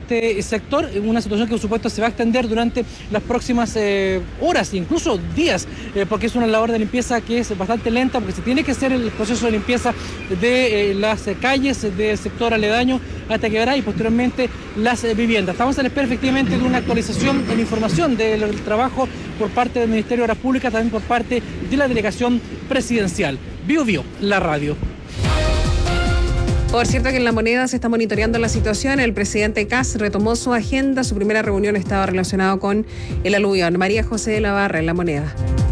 este sector, una situación que por supuesto se va a extender durante las próximas horas, incluso días, porque es una labor de limpieza que es bastante lenta, porque se tiene que hacer el proceso de limpieza de las calles del sector aledaño hasta Quebrada y posteriormente las viviendas. Estamos a la espera efectivamente de una actualización en información del trabajo por parte del Ministerio de Obras Públicas, también por parte de la delegación presidencial. Bio, la radio. Por cierto que en La Moneda se está monitoreando la situación. El presidente Kast retomó su agenda. Su primera reunión estaba relacionada con el aluvión. María José de la Barra, en La Moneda.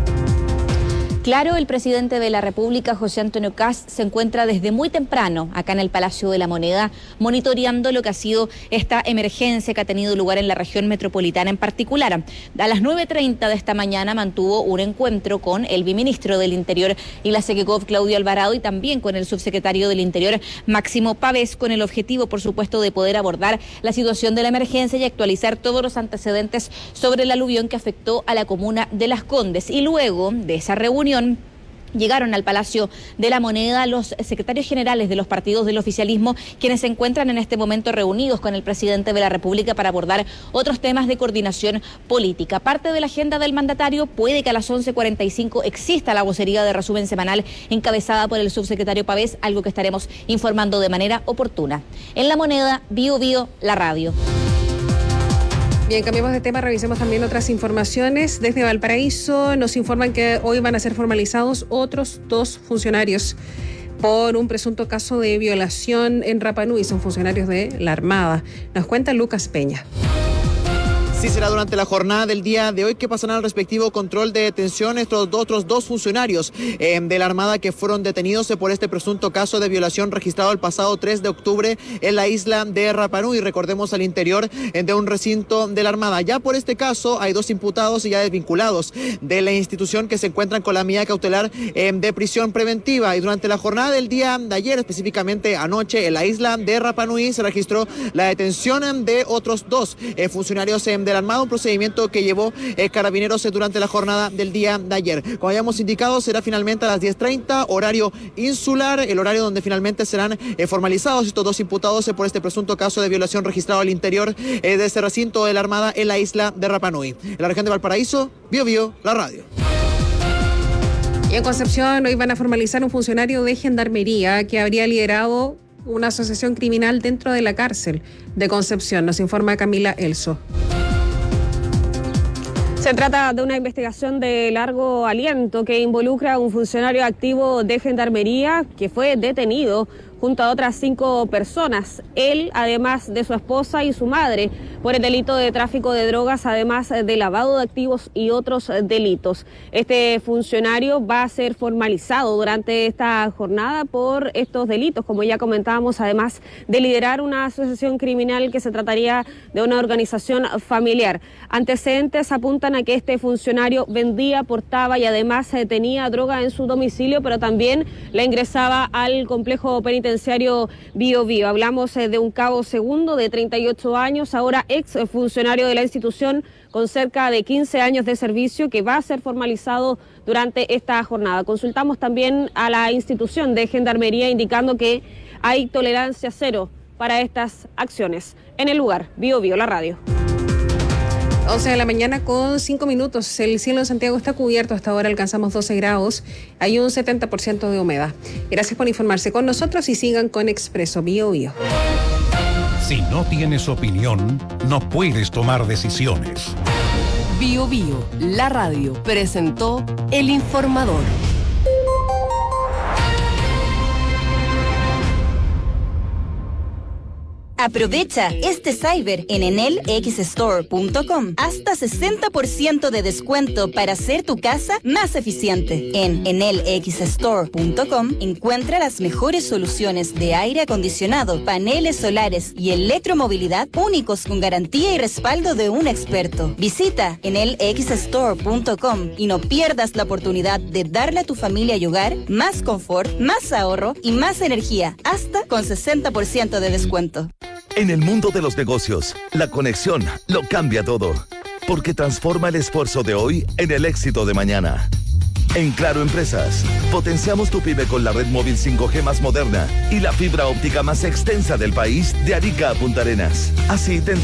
Claro, el presidente de la República, José Antonio Kast, se encuentra desde muy temprano acá en el Palacio de la Moneda, monitoreando lo que ha sido esta emergencia que ha tenido lugar en la región metropolitana en particular. A las 9:30 de esta mañana mantuvo un encuentro con el viceministro del Interior y la SECECOV, Claudio Alvarado, y también con el subsecretario del Interior, Máximo Pavés, con el objetivo, por supuesto, de poder abordar la situación de la emergencia y actualizar todos los antecedentes sobre el aluvión que afectó a la comuna de Las Condes. Y luego de esa reunión, llegaron al Palacio de la Moneda los secretarios generales de los partidos del oficialismo, quienes se encuentran en este momento reunidos con el presidente de la República para abordar otros temas de coordinación política. Parte de la agenda del mandatario: puede que a las 11:45 exista la vocería de resumen semanal encabezada por el subsecretario Pavés, algo que estaremos informando de manera oportuna. En La Moneda, Bio, la radio. Bien, cambiemos de tema, revisemos también otras informaciones. Desde Valparaíso nos informan que hoy van a ser formalizados otros 2 funcionarios por un presunto caso de violación en Rapa Nui. Son funcionarios de la Armada. Nos cuenta Lucas Peña. Sí, será durante la jornada del día de hoy que pasarán al respectivo control de detención estos otros 2 funcionarios de la Armada que fueron detenidos por este presunto caso de violación registrado el pasado 3 de octubre en la isla de Rapa Nui, recordemos, al interior de un recinto de la Armada. Ya por este caso hay 2 imputados y ya desvinculados de la institución que se encuentran con la medida cautelar de prisión preventiva. Y durante la jornada del día de ayer, específicamente anoche, en la isla de Rapa Nui se registró la detención de otros 2 funcionarios de la Armada, un procedimiento que llevó Carabineros durante la jornada del día de ayer. Como habíamos indicado, será finalmente a las 10:30, horario insular, el horario donde finalmente serán formalizados estos 2 imputados por este presunto caso de violación registrado al interior de ese recinto de la Armada en la isla de Rapa Nui. En la región de Valparaíso, Bio, la radio. Y en Concepción hoy van a formalizar un funcionario de Gendarmería que habría liderado una asociación criminal dentro de la cárcel de Concepción. Nos informa Camila Elso. Se trata de una investigación de largo aliento que involucra a un funcionario activo de Gendarmería que fue detenido junto a otras 5 personas. Él, además de su esposa y su madre, por el delito de tráfico de drogas, además de lavado de activos y otros delitos. Este funcionario va a ser formalizado durante esta jornada por estos delitos, como ya comentábamos, además de liderar una asociación criminal que se trataría de una organización familiar. Antecedentes apuntan a que este funcionario vendía, portaba y además tenía droga en su domicilio, pero también la ingresaba al complejo penitenciario Bio. Hablamos de un cabo segundo de 38 años, ahora ex funcionario de la institución con cerca de 15 años de servicio, que va a ser formalizado durante esta jornada. Consultamos también a la institución de Gendarmería indicando que hay tolerancia cero para estas acciones. En el lugar, Bio, la radio. 11 de la mañana con 5 minutos. El cielo en Santiago está cubierto. Hasta ahora alcanzamos 12 grados. Hay un 70% de humedad. Gracias por informarse con nosotros y sigan con Expreso Bio. Si no tienes opinión, no puedes tomar decisiones. Bio, la radio, presentó El Informador. Aprovecha este Cyber en enelxstore.com. Hasta 60% de descuento para hacer tu casa más eficiente. En enelxstore.com encuentra las mejores soluciones de aire acondicionado, paneles solares y electromovilidad únicos con garantía y respaldo de un experto. Visita enelxstore.com y no pierdas la oportunidad de darle a tu familia y hogar más confort, más ahorro y más energía, hasta con 60% de descuento. En el mundo de los negocios, la conexión lo cambia todo, porque transforma el esfuerzo de hoy en el éxito de mañana. En Claro Empresas, potenciamos tu pyme con la red móvil 5G más moderna y la fibra óptica más extensa del país de Arica a Punta Arenas. Así te